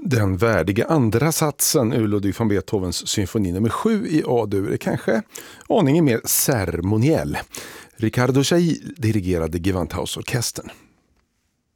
Den värdiga andra satsen ur Ludwig van Beethovens symfoni nummer 7 i A-dur är kanske aningen mer ceremoniell. Riccardo Chailly dirigerade Gewandhausorkestern.